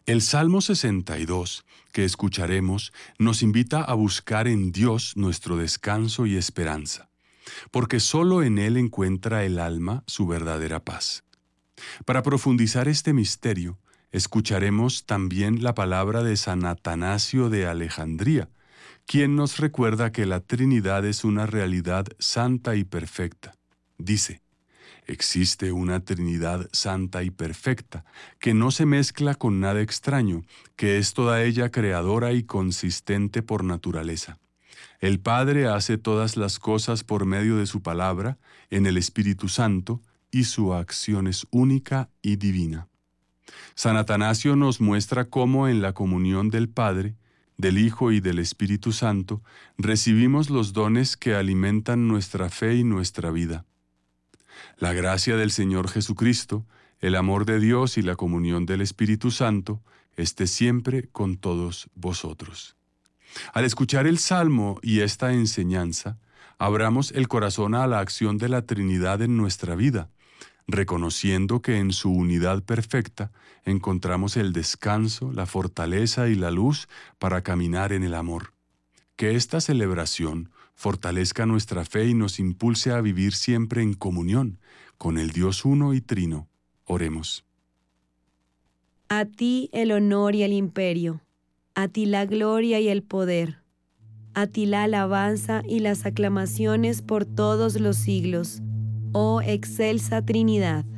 El Salmo 62, que escucharemos, nos invita a buscar en Dios nuestro descanso y esperanza, porque solo en Él encuentra el alma su verdadera paz. Para profundizar este misterio, escucharemos también la palabra de San Atanasio de Alejandría, quien nos recuerda que la Trinidad es una realidad santa y perfecta. Dice: existe una Trinidad santa y perfecta, que no se mezcla con nada extraño, que es toda ella creadora y consistente por naturaleza. El Padre hace todas las cosas por medio de su palabra, en el Espíritu Santo, y su acción es única y divina. San Atanasio nos muestra cómo en la comunión del Padre, del Hijo y del Espíritu Santo recibimos los dones que alimentan nuestra fe y nuestra vida. La gracia del Señor Jesucristo, el amor de Dios y la comunión del Espíritu Santo esté siempre con todos vosotros. Al escuchar el Salmo y esta enseñanza, abramos el corazón a la acción de la Trinidad en nuestra vida, reconociendo que en su unidad perfecta encontramos el descanso, la fortaleza y la luz para caminar en el amor. Que esta celebración fortalezca nuestra fe y nos impulse a vivir siempre en comunión con el Dios uno y trino. Oremos. A ti el honor y el imperio, a ti la gloria y el poder, a ti la alabanza y las aclamaciones por todos los siglos, oh excelsa Trinidad.